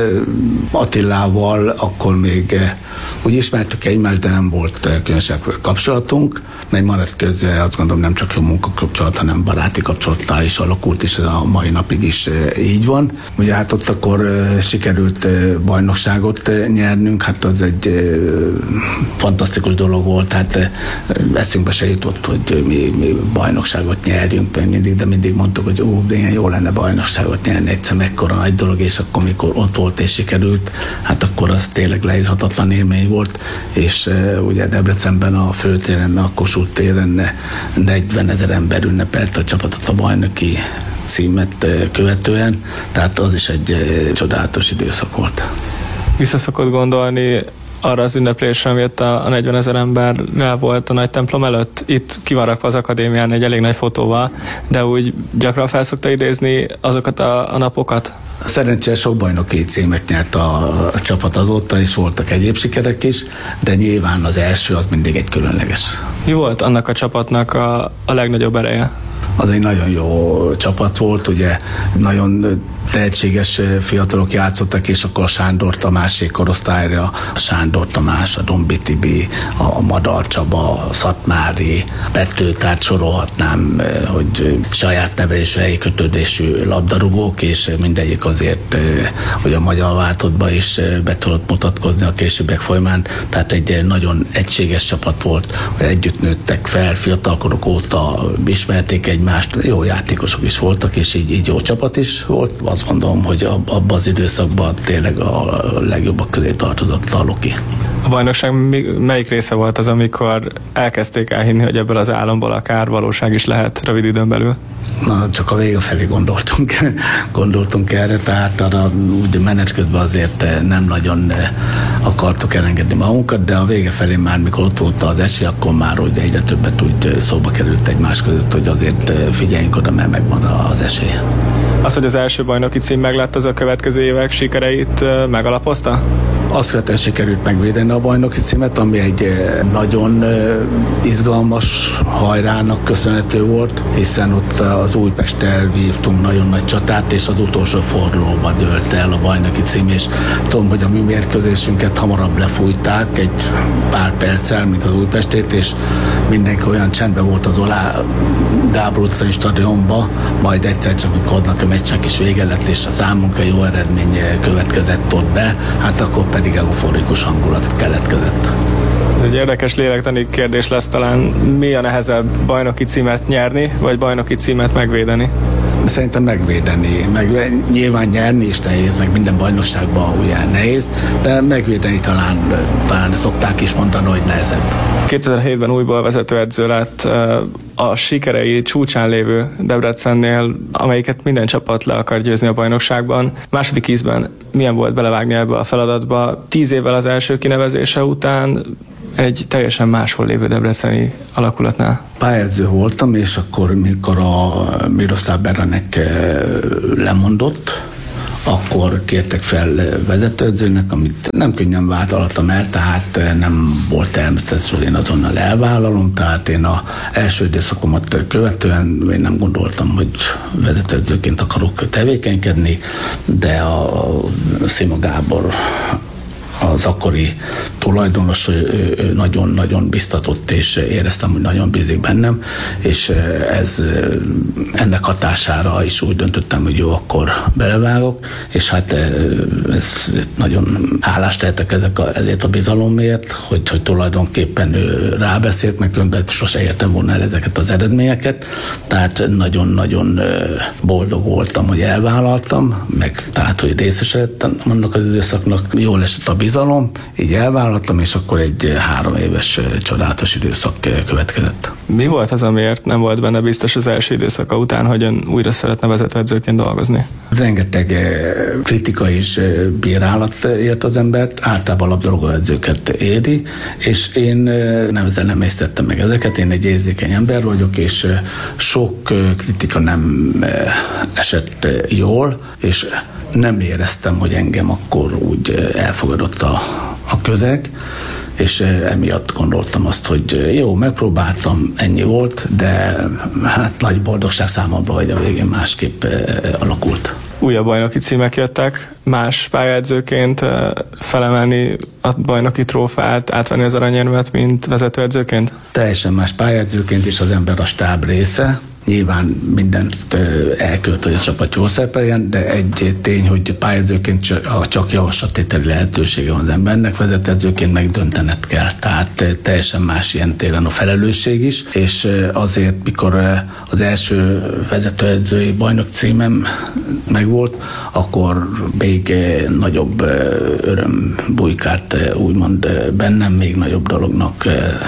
Attilával akkor még úgy ismertük egymást, de nem volt különösebb kapcsolatunk, mert ma ez közben azt gondolom nem csak jó munkakapcsolat, hanem baráti kapcsolattá is alakult, és a mai napig is így van. Ugye hát ott akkor sikerült bajnokságot nyernünk, hát az egy fantasztikus dolog volt, hát eszünkbe se jutott, hogy mi, mi bajnokságot nyerjünk mindig, de mindig mondtuk, hogy ó, ilyen jó lenne bajnokságot nyerni, egyszer mekkora nagy dolog, és akkor mikor ott volt és sikerült, hát akkor az tényleg leírhatatlan élmény volt, és uh, ugye Debrecenben a főtéren, a Kossuth téren negyvenezer ember ünnepelte a csapatot a bajnoki címet uh, követően, tehát az is egy uh, csodálatos időszak volt. Vissza szokott gondolni arra az ünneplésre, ami ott a negyvenezer emberrel volt a nagy templom előtt. Itt ki van rakva az akadémián egy elég nagy fotóval, de úgy gyakran fel szokta idézni azokat a, a napokat? Szerencsére sok bajnoki címet nyert a, a csapat azóta, és voltak egyéb sikerek is, de nyilván az első az mindig egy különleges. Mi volt annak a csapatnak a, a legnagyobb ereje? Az egy nagyon jó csapat volt, ugye nagyon tehetséges fiatalok játszottak, és akkor a Sándor Tamásék korosztályra, a Sándor Tamás, a Dombi Tibi, a Madar Csaba, a Szatmári, Pető, tehát sorolhatnám, hogy saját nevelésű, helyi kötődésű labdarúgók, és mindegyik azért, hogy a magyar váltottban is be tudott mutatkozni a későbbiek folyamán, tehát egy nagyon egységes csapat volt, hogy együtt nőttek fel, fiatalkorok óta ismerték egymást, jó játékosok is voltak, és így, így jó csapat is volt. Azt gondolom, hogy abban az időszakban tényleg a legjobbak közé tartozott a Loki. A bajnokság melyik része volt az, amikor elkezdték elhinni, hogy ebből az álomból akár valóság is lehet rövid időn belül? Na, csak a vége felé gondoltunk, gondoltunk erre, tehát arra úgy menet közben azért nem nagyon akartuk elengedni magunkat, de a vége felé már, mikor ott volt az esély, akkor már úgy egyre többet úgy szóba került egymás között, hogy azért figyeljünk oda, mert megvan az esély. Az, hogy az első bajnoki cím meglett, az a következő évek sikereit megalapozta? Azt követően sikerült megvédeni a bajnoki címet, ami egy nagyon izgalmas hajrának köszönhető volt, hiszen ott az Újpesttel vívtunk nagyon nagy csatát, és az utolsó fordulóba dőlt el a bajnoki cím, és tudom, hogy a mi mérkőzésünket hamarabb lefújták egy pár perccel, mint az Újpestét, és mindenki olyan csendben volt az Olá Gábor utcai stadionba, majd egyszer csak, amikor adnak a meccsnek is vége lett, és a számunkra jó eredmény következett ott be, hát akkor pedig euforikus hangulat keletkezett. Ez egy érdekes lélektani kérdés lesz talán. Mi a nehezebb, bajnoki címet nyerni, vagy bajnoki címet megvédeni? Szerintem megvédeni, meg nyilván nyerni is nehéz, meg minden bajnokságban ugye nehéz, de megvédeni talán, talán szokták is mondani, hogy nehezebb. kétezer-hétben újból vezetőedző lett, a sikerei csúcsán lévő Debrecennél, amelyiket minden csapat le akar győzni a bajnokságban. Második ízben milyen volt belevágni ebbe a feladatba? Tíz évvel az első kinevezése után egy teljesen máshol lévő debreceni alakulatnál. Pályázó voltam, és akkor, mikor a Miroslav Beranek lemondott, akkor kértek fel vezetőedzőnek, amit nem könnyen vállaltam el, tehát nem volt természetes, hogy én azonnal elvállalom, tehát én az első időszakomat követően én nem gondoltam, hogy vezetőedzőként akarok tevékenykedni, de a Szima Gábor, az akkori tulajdonos nagyon-nagyon biztatott, és éreztem, hogy nagyon bízik bennem, és ez, ennek hatására is úgy döntöttem, hogy jó, akkor belevágok, és hát ez nagyon hálás lehetek ezek a, ezért a bizalomért, hogy, hogy tulajdonképpen ő rábeszélt, meg különben sose értem volna el ezeket az eredményeket, tehát nagyon-nagyon boldog voltam, hogy elvállaltam, meg tehát, hogy részesedtem annak az időszaknak, jól esett a bizalom, bizalom, így elvállaltam, és akkor egy három éves csodálatos időszak következett. Mi volt az, amiért nem volt benne biztos az első időszaka után, hogy ön újra szeretne vezetőedzőként dolgozni? Rengeteg kritika és bírálat ért az embert, általában labdarúgóedzőket éri, és én nem ezzel nem észtettem meg ezeket, én egy érzékeny ember vagyok, és sok kritika nem esett jól, és nem éreztem, hogy engem akkor úgy elfogadott a, a közeg, és emiatt gondoltam azt, hogy jó, megpróbáltam, ennyi volt, de hát nagy boldogság számomra, hogy a végén másképp alakult. Újabb bajnoki címek jöttek, más pályaedzőként felemelni a bajnoki trófát, átvenni az aranyérmet, mint vezetőedzőként? Teljesen más pályaedzőként is az ember a stáb része. Nyilván mindent elkölt, hogy a csapat jól szerepeljen, de egy tény, hogy pályázóként csak javaslattételi lehetősége van az embernek, vezetőedzőként meg döntened kell. Tehát teljesen más ilyen téren a felelősség is, és azért, mikor az első vezetőedzői bajnok címem megvolt, akkor még nagyobb öröm bujkált úgymond bennem, még nagyobb dolognak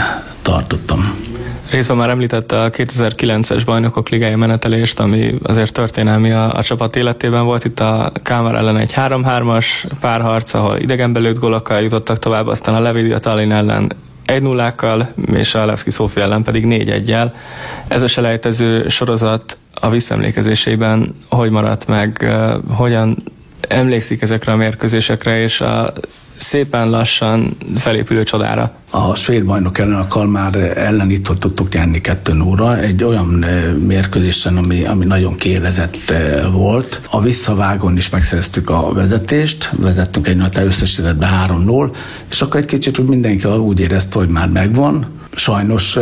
tartottam. Részben már említette a kétezer-kilences Bajnokok Ligája menetelést, ami azért történelmi a, a csapat életében volt. Itt a Kalmar ellen egy három-hármas párharc, ahol idegenbelőtt gólokkal jutottak tovább, aztán a Levidia Tallinn ellen egy nullákkal, és a Levski Szófia ellen pedig négy egyel. Ez a selejtező sorozat a visszaemlékezésében hogy maradt meg, hogyan emlékszik ezekre a mérkőzésekre, és a szépen lassan felépülő csodára? A svéd bajnok ellen, a Kalmar ellen itt tudtuk nyerni kettő nullra, egy olyan mérkőzésen, ami, ami nagyon kiélezett volt. A visszavágón is megszereztük a vezetést, vezettünk egy nagy összesítetbe három null, és akkor egy kicsit úgy mindenki úgy érezte, hogy már megvan. Sajnos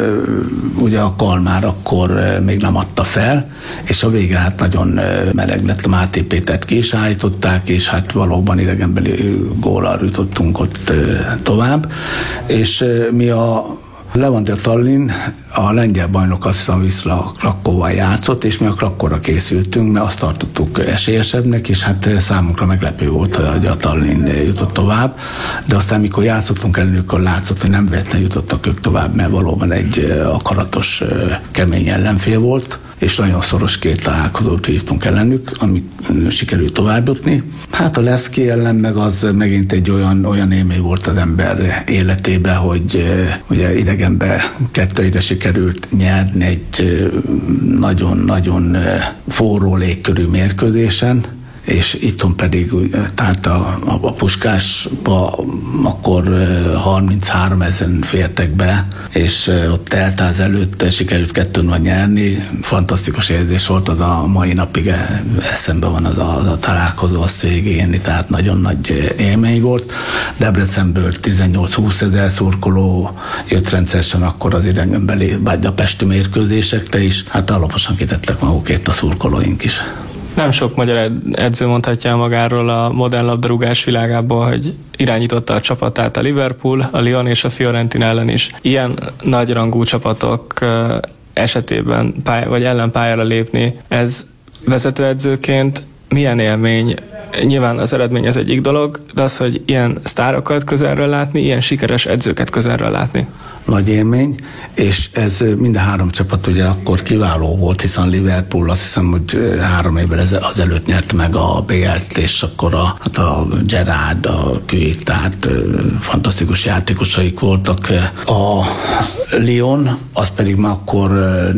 ugye a Kalmár akkor még nem adta fel, és a vége hát nagyon meleg lett, a Máté Pétert ki is állították, és hát valóban idegenbeli góllal jutottunk ott tovább. És mi a Levadia Tallinn, a lengyel bajnok azt hiszem Wisla Krakóval játszott, és mi a Krakóra készültünk, mert azt tartottuk esélyesebbnek, és hát számunkra meglepő volt, hogy a Tallinn jutott tovább, de aztán mikor játszottunk ellenük, akkor látszott, hogy nem véletlenül jutottak ők tovább, mert valóban egy akaratos, kemény ellenfél volt, és nagyon szoros két találkozót hívtunk ellenük, amit sikerült tovább jutni. Hát a Levski ellen meg az megint egy olyan, olyan élmény volt az ember életében, hogy ugye idegenbe kettő ide sikerült nyerni egy nagyon-nagyon forró légkörű mérkőzésen, és itthon pedig, tehát a, a, a Puskásba akkor harminchárom ezeren fértek be, és ott teltház előtt sikerült kettőn vagy nyerni. Fantasztikus érzés volt, az a mai napig eszembe van az a, az a találkozó, azt végigélni, tehát nagyon nagy élmény volt. Debrecenből tizennyolc-húsz ezer szurkoló jött rendszeresen akkor az idegenbeli budapesti mérkőzésekre is, hát alaposan kitettek magukért a szurkolóink is. Nem sok magyar edző mondhatja magáról a modern labdarúgás világából, hogy irányította a csapatát a Liverpool, a Lyon és a Fiorentina ellen is. Ilyen nagyrangú csapatok esetében pály- vagy ellen pályára lépni, ez vezetőedzőként milyen élmény? Nyilván az eredmény az egyik dolog, de az, hogy ilyen sztárokat közelről látni, ilyen sikeres edzőket közelről látni. Nagy élmény, és ez mind a három csapat ugye akkor kiváló volt, hiszen Liverpool azt hiszem, hogy három évvel azelőtt nyerte meg a bé el-t, és akkor a, hát a Gerrard, a Kuit, tehát fantasztikus játékosaik voltak. A Lyon, az pedig már akkor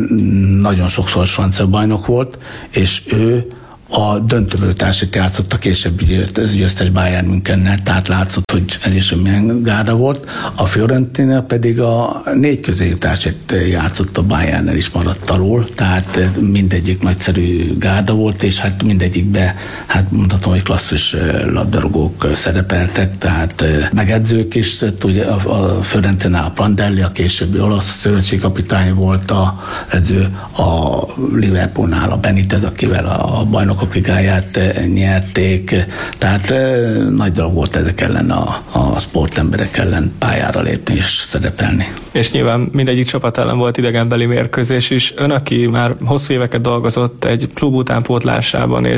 nagyon sokszor francia bajnok volt, és ő a döntőből-társít játszott a későbbi győztes Bayern Münchennel, tehát látszott, hogy ez is milyen gárda volt. A Fiorentina pedig a négy közéjutást játszott a Bayernnel is maradt alól, tehát mindegyik nagyszerű gárda volt, és hát mindegyikbe, hát mondhatom, hogy klasszis labdarúgók szerepeltek, tehát megedzők is, ugye a Fiorentina a Prandelli, a későbbi olasz szövetségkapitány volt a edző, a Liverpoolnál a Benitez, akivel a bajnokok ligáját nyerték, tehát nagy dolog volt ezek ellen a, a sportemberek ellen pályára lépni és szerepelni. És nyilván mindegyik csapat ellen volt idegenbeli mérkőzés is. Ön, aki már hosszú éveket dolgozott egy klub utánpótlásában, és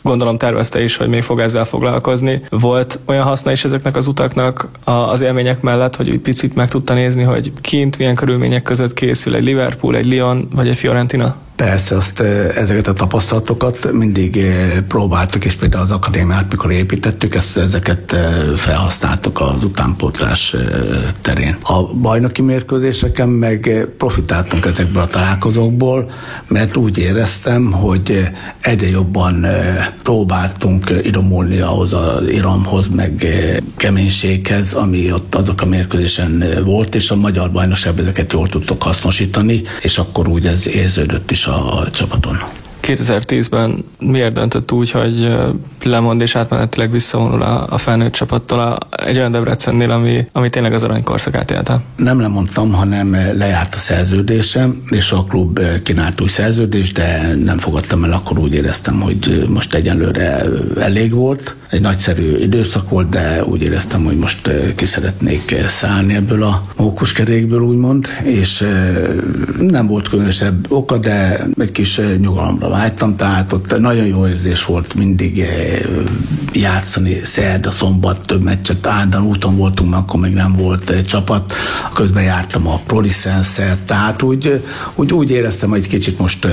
gondolom tervezte is, hogy még fog ezzel foglalkozni. Volt olyan haszna is ezeknek az utaknak az élmények mellett, hogy úgy picit meg tudta nézni, hogy kint milyen körülmények között készül egy Liverpool, egy Lyon vagy egy Fiorentina? Persze, azt, ezeket a tapasztalatokat mindig próbáltuk, és például az akadémiát, mikor építettük, ezt, ezeket felhasználtuk az utánpótlás terén. A bajnoki mérkőzéseken meg profitáltunk ezekből a találkozókból, mert úgy éreztem, hogy egyre jobban próbáltunk idomulni ahhoz az iramhoz, meg keménységhez, ami ott azok a mérkőzésen volt, és a magyar bajnokságban ezeket jól tudtok hasznosítani, és akkor úgy ez érződött is a csapaton. kétezer-tízben miért döntött úgy, hogy lemond és átmenetileg visszavonul a, a felnőtt csapattól a, egy olyan Debrecennél, ami, ami tényleg az aranykorszakát élte? Nem lemondtam, hanem lejárt a szerződésem, és a klub kínált új szerződést, de nem fogadtam el, akkor úgy éreztem, hogy most egyenlőre elég volt. Egy nagyszerű időszak volt, de úgy éreztem, hogy most ki szeretnék szállni ebből a mókuskerékből, úgymond, és nem volt különösebb oka, de egy kis nyugalomra vágytam, tehát ott nagyon jó érzés volt mindig játszani, szerda, szombat, több meccset, állandóan úton voltunk, mert akkor még nem volt csapat, közben jártam a Prolicense-szel, tehát úgy, úgy, úgy éreztem, hogy egy kicsit most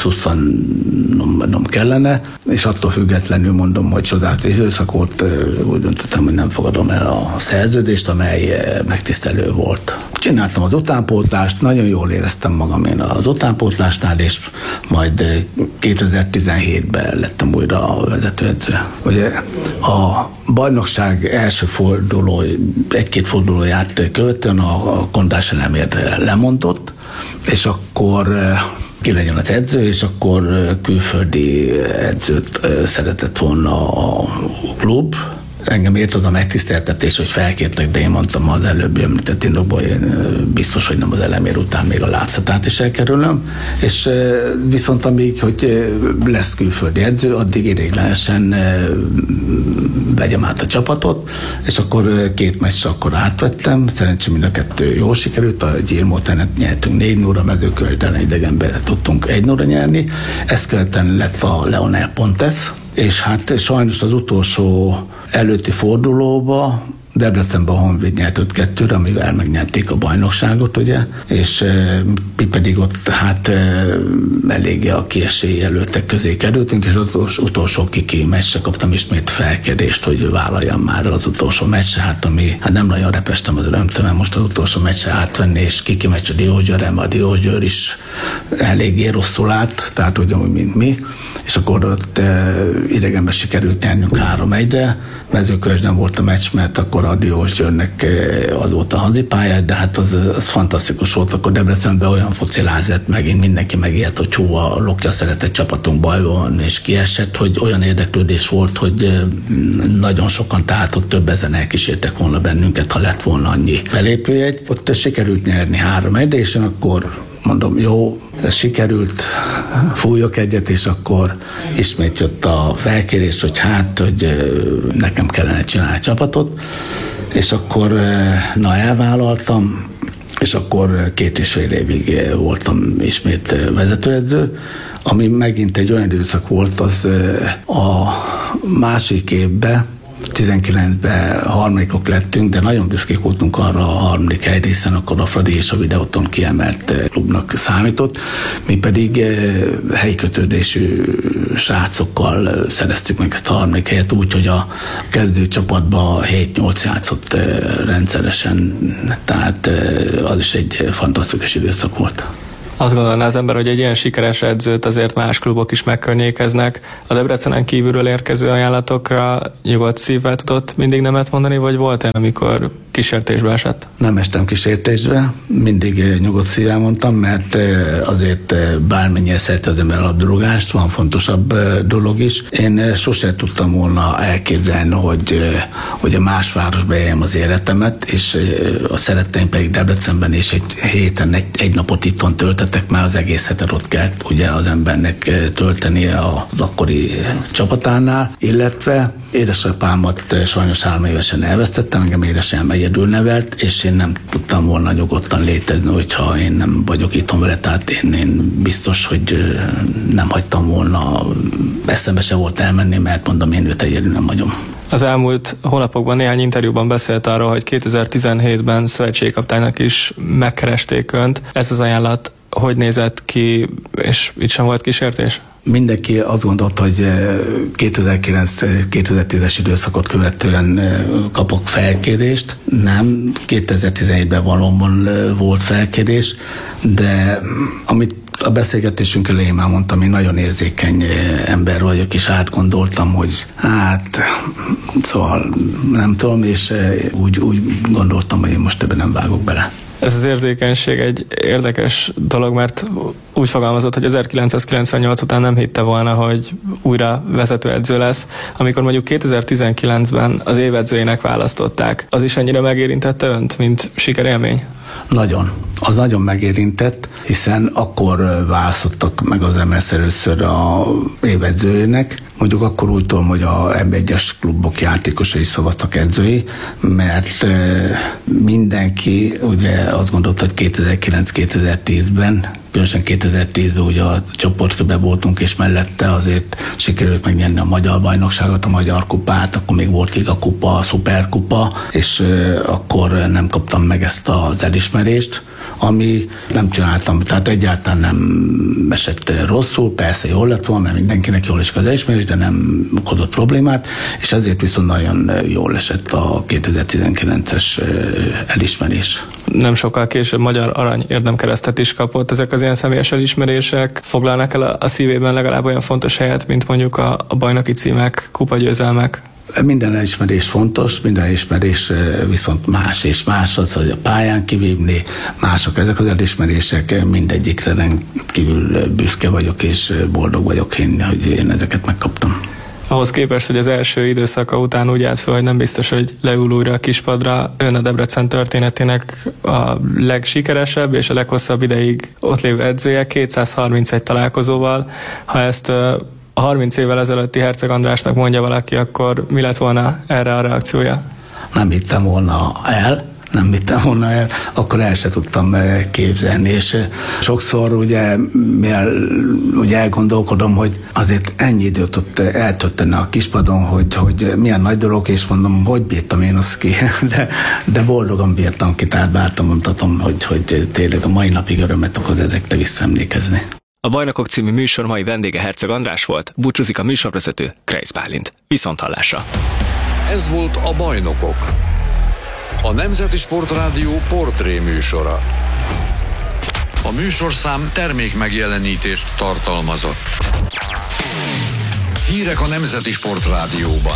szusszannom kellene, és attól függetlenül mondom, hogy csodálatos időszak volt, úgy döntöttem, hogy nem fogadom el a szerződést, amely megtisztelő volt. Csináltam az utánpótlást, nagyon jól éreztem magam én az utánpótlásnál, és majd kétezer-tizenhétben lettem újra a vezetőedző. Ugye a bajnokság első forduló, egy-két fordulóját követően a Kondás Elemér lemondott, és akkor ki legyen az edző, és akkor külföldi edzőt szeretett volna a klub. Engem ért az a megtiszteltetés, hogy felkértek, de én mondtam az előbb említett indokból, én biztos, hogy nem az Elemér után még a Látszatát is elkerülöm, és viszont amíg, hogy lesz külföldi edző, addig ideiglenesen vegyem át a csapatot, és akkor két meccsre akkor átvettem, szerencsém mind a kettő jól sikerült, a Gyirmótenet nyertünk négy nulla, Mezőkövesden idegenben tudtunk egy nulla nyerni, ezt követően lett a Leonel Pontes, és hát sajnos az utolsó előtti fordulóba Debrecenben a Honvéd nyert öt kettőre, amivel megnyerték a bajnokságot, ugye, és e, mi pedig ott hát e, eléggé a kiesélyi jelöltek közé kerültünk, és az utolsó, utolsó kiki meccsre kaptam ismét felkérést, hogy vállaljam már az utolsó meccsre, hát ami, hát nem nagyon repestem az örömtől, most az utolsó meccsre átvenni, és kiki meccs a Diósgyőrre, mert a Diósgyőr is eléggé rosszul állt, tehát ugyanúgy, mint mi, és akkor ott e, idegenben sikerült nyernünk három egyre, Mezőkövesden volt a meccs, mert akkor a Diósgyőrnek az volt a hanzipályát, de hát az, az fantasztikus volt, akkor Debrecenben olyan focilázett, megint mindenki megijedt, hogy hú, a Lokja szeretett csapatunk bajban van, és kiesett, hogy olyan érdeklődés volt, hogy nagyon sokan, tehát ott több ezen elkísértek volna bennünket, ha lett volna annyi belépőjegy. Ott sikerült nyerni három egyre, és akkor mondom, jó, ez sikerült, fújok egyet, és akkor ismét jött a felkérés, hogy hát, hogy nekem kellene csinálni csapatot, és akkor na elvállaltam, és akkor két és fél évig voltam ismét vezetőedző, ami megint egy olyan időszak volt, az a másik évben, tizenkilencben harmadikok lettünk, de nagyon büszkék voltunk arra a harmadik helyre, hiszen akkor a Fradi és a Videóton kiemelt klubnak számított. Mi pedig helyi kötődésű srácokkal szereztük meg ezt a harmadik helyet úgy, hogy a kezdő csapatban hét-nyolc játszott rendszeresen, tehát az is egy fantasztikus időszak volt. Azt gondolná az ember, hogy egy ilyen sikeres edzőt azért más klubok is megkörnyékeznek. A Debrecenen kívülről érkező ajánlatokra nyugodt szívvel tudott mindig nemet mondani, vagy volt olyan, amikor kísértésbe esett? Nem estem kísértésbe, mindig nyugodt szívvel mondtam, mert azért bármennyire szereti az ember a labdarúgást, van fontosabb dolog is. Én sosem tudtam volna elképzelni, hogy, hogy a más városba éljem az életemet, és a szeretteim pedig Debrecenben, és egy héten egy, egy napot itthon töltetek, mert az egész hetet ott kell ugye az embernek töltenie az akkori csapatánál, illetve édesapámat sajnos három évesen elvesztettem, engem édesem egy egyedül nevelt, és én nem tudtam volna nyugodtan létezni, hogyha én nem vagyok itthon vele, tehát én, én biztos, hogy nem hagytam volna, eszembe se volt elmenni, mert mondom, én őt egyedül nem vagyom. Az elmúlt hónapokban néhány interjúban beszélt arról, hogy kétezer-tizenhétben szövetségkapitánynak is megkeresték önt. Ez az ajánlat hogy nézett ki, és itt sem volt kísértés? Mindenki azt gondolta, hogy kétezer-kilenc-kétezer-tízes időszakot követően kapok felkérést. Nem, kétezer-tizenhétben valóban volt felkérés, de amit a beszélgetésünk elején már mondtam, én nagyon érzékeny ember vagyok, és átgondoltam, hogy hát, szóval nem tudom, és úgy, úgy gondoltam, hogy én most ebben nem vágok bele. Ez az érzékenység egy érdekes dolog, mert úgy fogalmazott, hogy ezerkilencszázkilencvennyolc után nem hitte volna, hogy újra vezetőedző lesz. Amikor mondjuk kétezer-tizenkilencben az évedzőjének választották, az is ennyire megérintette önt, mint sikerélmény? Nagyon. Az nagyon megérintett, hiszen akkor választottak meg az em el es először a évedzőjének. Mondjuk akkor úgy tudom, hogy a em egyes klubok játékosai szavaztak edzői, mert mindenki ugye azt gondolta, hogy kétezer-kilenc-kétezer-tízben, különösen kétezer-tízben ugye a csoportkörben voltunk, és mellette azért sikerült megnyerni a magyar bajnokságot, a magyar kupát, akkor még volt Liga kupa, a szuperkupa, és akkor nem kaptam meg ezt az elismerést, ami nem csináltam, tehát egyáltalán nem esett rosszul, persze jól lett volna, mert mindenkinek jól esik az elismerés, de nem okozott problémát, és ezért viszont nagyon jól esett a kétezer-tizenkilences elismerés. Nem sokkal később magyar arany érdemkeresztet is kapott. Ezek az ilyen személyes elismerések foglalnak el a szívében legalább olyan fontos helyet, mint mondjuk a, a bajnoki címek, kupagyőzelmek? Minden elismerés fontos, minden elismerés viszont más és más, az, hogy a pályán kivívni, mások ezek az elismerések, mindegyikre rendkívül büszke vagyok és boldog vagyok én, hogy én ezeket megkaptam. Ahhoz képest, hogy az első időszaka után úgy állt fel, hogy nem biztos, hogy leül újra a kispadra, ön a Debrecen történetének a legsikeresebb és a leghosszabb ideig ott lévő edzője, kétszázharmincegy találkozóval. Ha ezt a harminc évvel ezelőtti Herceg Andrásnak mondja valaki, akkor mi lett volna erre a reakciója? Nem hittem volna el, nem hittem volna el, akkor el se tudtam képzelni, és sokszor ugye, mivel ugye elgondolkodom, hogy azért ennyi időt ott eltöltene a kispadon, hogy, hogy milyen nagy dolog, és mondom, hogy bírtam én azt ki, de, de boldogan bírtam ki, tehát bártam, mondhatom, hogy, hogy tényleg a mai napig örömet okoz ezekre visszaemlékezni. A Bajnokok című műsor mai vendége Herceg András volt, búcsúzik a műsorvezető, Kreisz Bálint. Viszonthallásra! Ez volt a Bajnokok, a Nemzeti Sportrádió portré műsora. A műsorszám termék megjelenítést tartalmazott. Hírek a Nemzeti Sportrádióban.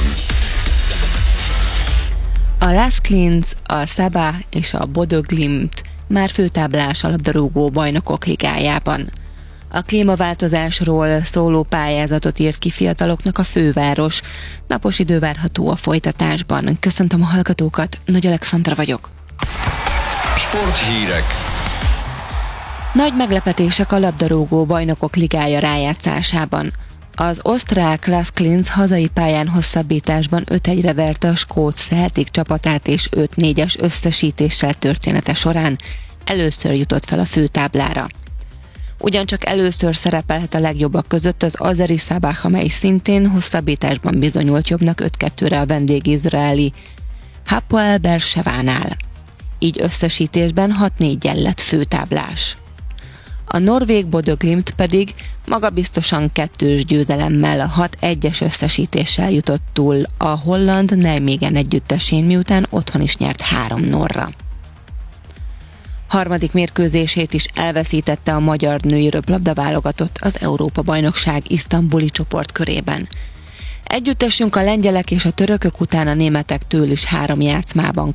A Las Klins, a Saba és a Bodø Glimt már főtáblás a labdarúgó Bajnokok ligájában. A klímaváltozásról szóló pályázatot írt ki fiataloknak a főváros. Napos idő várható a folytatásban. Köszöntöm a hallgatókat, Nagy Alexandra vagyok. Sporthírek. Nagy meglepetések a labdarúgó Bajnokok ligája rájátszásában. Az osztrák Las Klins hazai pályán hosszabbításban öt egyre verte a skót Celtic csapatát, és öt négyes összesítéssel története során először jutott fel a főtáblára. Ugyancsak először szerepelhet a legjobbak között az azeri Sabah, amely szintén hosszabbításban bizonyult jobbnak öt kettőre a vendégizraeli Hapoel Beer-Sevánál. Így összesítésben hat néggyel lett főtáblás. A norvég Bodø Glimt pedig magabiztosan kettős győzelemmel hat egyes összesítéssel jutott túl a holland Nijmegen együttesén, miután otthon is nyert három nullra. Harmadik mérkőzését is elveszítette a magyar női röplabda válogatott az Európa-bajnokság isztambuli csoportkörében. Együttesünk a lengyelek és a törökök után a németektől is három játszmában